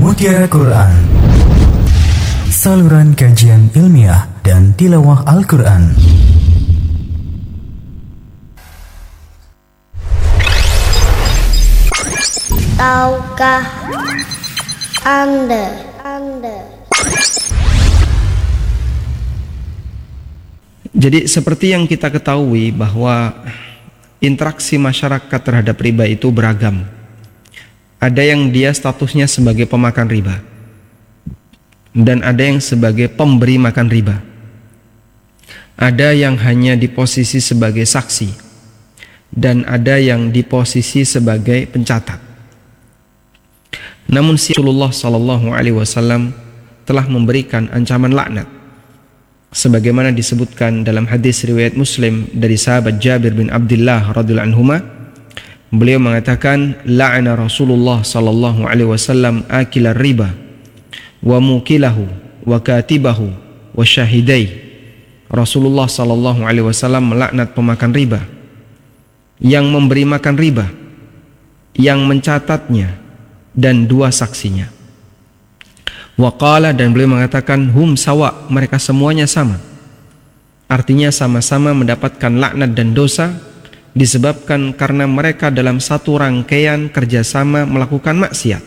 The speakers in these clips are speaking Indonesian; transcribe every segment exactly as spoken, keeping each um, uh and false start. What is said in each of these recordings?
Mutiara Quran, saluran kajian ilmiah dan tilawah Al-Quran. Tahukah Anda, Anda? Jadi seperti yang kita ketahui bahwa interaksi masyarakat terhadap riba itu beragam. Ada yang dia statusnya sebagai pemakan riba, dan ada yang sebagai pemberi makan riba. Ada yang hanya di posisi sebagai saksi, dan ada yang di posisi sebagai pencatat. Namun Rasulullah Sallallahu Alaihi Wasallam telah memberikan ancaman laknat, sebagaimana disebutkan dalam hadis riwayat Muslim dari sahabat Jabir bin Abdullah radhiyallahu anhuma. Beliau mengatakan, la'ana Rasulullah sallallahu alaihi wasallam akilar riba wa mukilahu wa katibahu wa syahidai. Rasulullah sallallahu alaihi wasallam melaknat pemakan riba, yang memberi makan riba, yang mencatatnya, dan dua saksinya. Wa qala, dan beliau mengatakan, hum sawa, mereka semuanya sama. Artinya sama-sama mendapatkan laknat dan dosa, disebabkan karena mereka dalam satu rangkaian kerjasama melakukan maksiat.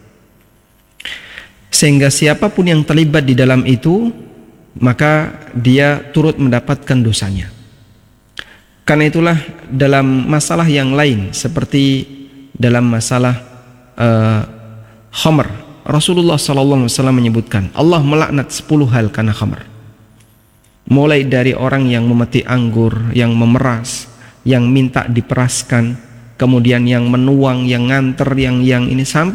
Sehingga siapapun yang terlibat di dalam itu, maka dia turut mendapatkan dosanya. Karena itulah dalam masalah yang lain, seperti dalam masalah uh, khamr, Rasulullah sallallahu alaihi wasallam menyebutkan Allah melaknat sepuluh hal karena khamr. Mulai dari orang yang memetik anggur, yang memeras, yang minta diperaskan, kemudian yang menuang, yang nganter, yang yang ini, sampai